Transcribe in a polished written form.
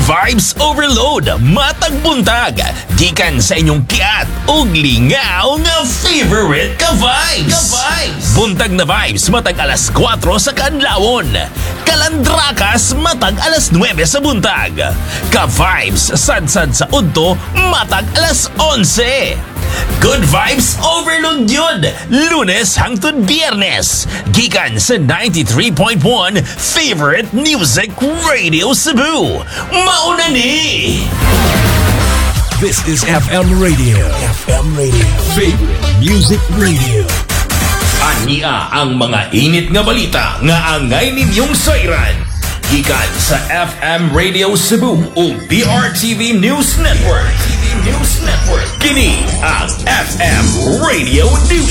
Vibes Overload, matag buntag, gikan sa inyong kiat ug lingaw nga favorite ka-vibes. Buntag na vibes matag alas 4 sa kadlawon. Kalandrakas matag alas 9 sa buntag. Ka-vibes sadsad sa udto matag alas 11. Good Vibes Overload yun! Lunes hangtod Biyernes. Gikan sa 93.1 Favorite Music Radio Cebu. Mauna ni! This is FM Radio. FM Radio. Favorite Music Radio. Ania ang mga init nga balita nga angay ninyong sayran. Gikan sa FM Radio Cebu o BRTV News Network. Kini ang FM Radio News